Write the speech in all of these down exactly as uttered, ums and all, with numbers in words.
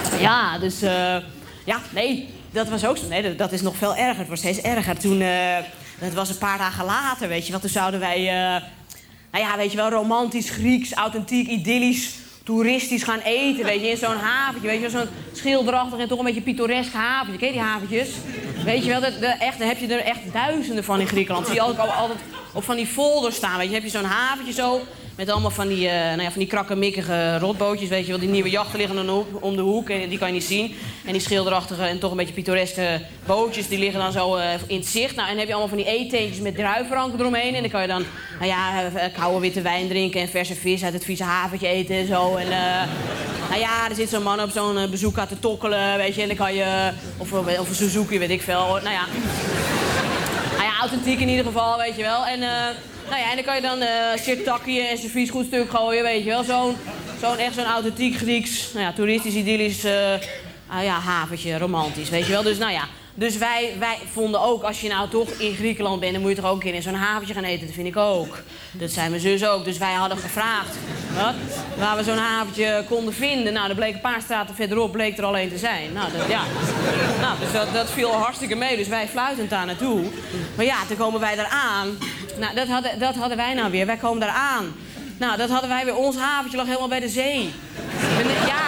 Ja, dus... Uh, ja, nee, dat was ook zo. Nee, dat, dat is nog veel erger. Het wordt steeds erger. Toen... Uh, dat was een paar dagen later, weet je wel. Toen zouden wij... Uh, nou ja, weet je wel, romantisch, Grieks, authentiek, idyllisch... toeristisch gaan eten, weet je, in zo'n haventje, weet je wel, zo'n schilderachtig en toch een beetje pittoresk haventje. Ken je die haventjes? Weet je wel, dat, dat, echt, daar heb je er echt duizenden van in Griekenland. Zie je altijd, altijd op van die folders staan, weet je. Heb je zo'n haventje zo, met allemaal van die, uh, nou ja, van die krakkemikkige rotbootjes, weet je wel. Die nieuwe jachten liggen om de hoek, om de hoek en die kan je niet zien. En die schilderachtige en toch een beetje pittoreske bootjes, die liggen dan zo uh, in het zicht. Nou, en dan heb je allemaal van die eetteentjes met druivenranken eromheen. En dan kan je dan, nou ja, uh, koude witte wijn drinken en verse vis uit het vieze haventje eten en zo. En, uh, nou ja, er zit zo'n man op zo'n uh, bezoek aan te tokkelen, weet je. En dan kan je, of, of een Suzuki, weet ik veel. Nou ja, nou ja, authentiek in ieder geval, weet je wel. En... Uh, Nou ja, en dan kan je dan uh, sirtaki en servies goed stuk gooien, weet je wel. Zo'n, zo'n echt zo'n authentiek Grieks, nou ja, toeristisch, idyllisch, uh, uh, ja, haventje, romantisch, weet je wel. Dus nou ja, dus wij, wij vonden ook, als je nou toch in Griekenland bent, dan moet je toch ook een keer in zo'n haventje gaan eten. Dat vind ik ook. Dat zei mijn zus ook. Dus wij hadden gevraagd wat, waar we zo'n haventje konden vinden. Nou, er bleek een paar straten verderop, bleek er al één te zijn. Nou, dat, ja. nou dus dat, dat viel hartstikke mee. Dus wij fluitend daar naartoe. Maar ja, toen komen wij daar aan. Nou, dat hadden, dat hadden wij nou weer. Wij komen daar aan. Nou, dat hadden wij weer. Ons haventje lag helemaal bij de zee. Ja.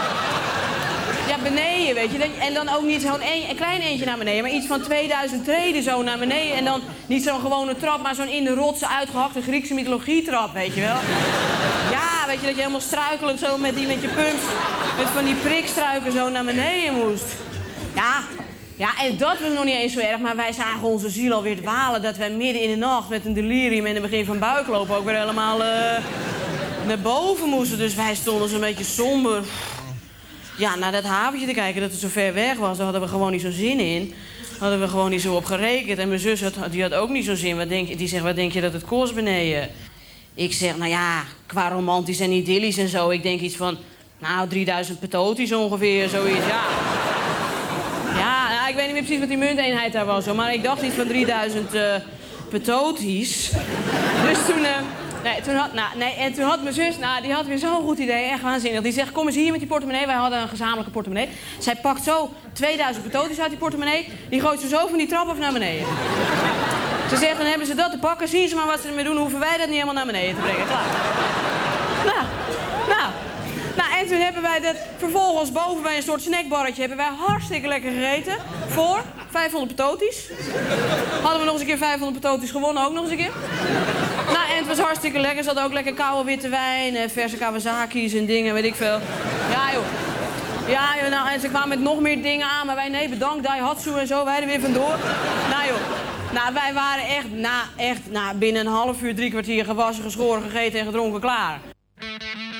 Ja, beneden, weet je. En dan ook niet zo'n een, een klein eentje naar beneden, maar iets van tweeduizend treden zo naar beneden. En dan niet zo'n gewone trap, maar zo'n in de rotsen uitgehakte Griekse mythologie-trap, weet je wel. Ja, weet je, dat je helemaal struikelend zo met, die, met je pumps, met van die prikstruiken zo naar beneden moest. Ja, ja, en dat was nog niet eens zo erg, maar wij zagen onze ziel alweer dwalen. Dat wij midden in de nacht met een delirium en het begin van buiklopen ook weer helemaal uh, naar boven moesten. Dus wij stonden zo'n beetje somber. Ja, naar dat haventje te kijken, dat het zo ver weg was, daar hadden we gewoon niet zo'n zin in. Daar hadden we gewoon niet zo op gerekend. En mijn zus had, die had ook niet zo'n zin. Wat denk, die zegt, wat denk je dat het kost beneden? Ik zeg, nou ja, qua romantisch en idyllisch en zo. Ik denk iets van, nou, drieduizend petoties ongeveer, zoiets, ja. Ja, nou, ik weet niet meer precies wat die munteenheid daar was, hoor. Maar ik dacht iets van drieduizend uh, petoties. Dus toen... Uh, Nee, toen had, nou, nee, en toen had mijn zus, nou, die had weer zo'n goed idee, echt waanzinnig. Die zegt, kom eens hier met die portemonnee. Wij hadden een gezamenlijke portemonnee. Zij pakt zo tweeduizend petoties uit die portemonnee. Die gooit ze zo van die trap af naar beneden. Ze zegt, dan hebben ze dat te pakken. Zien ze maar wat ze ermee doen. Hoeven wij dat niet helemaal naar beneden te brengen. Klaar. Nou, nou. Nou, en toen hebben wij dat vervolgens boven bij een soort snackbarretje... hebben wij hartstikke lekker gegeten. Voor vijfhonderd petoties. Hadden we nog eens een keer vijfhonderd petoties gewonnen, ook nog eens een keer. Nou, en het was hartstikke lekker. Ze hadden ook lekker koude witte wijn en verse Kawasaki's en dingen, weet ik veel. Ja, joh. Ja, joh, nou, en ze kwamen met nog meer dingen aan, maar wij, nee, bedankt, Daihatsu en zo, wij er weer vandoor. Nou, joh. Nou, wij waren echt, na, echt na, binnen een half uur, drie kwartier gewassen, geschoren, gegeten en gedronken klaar.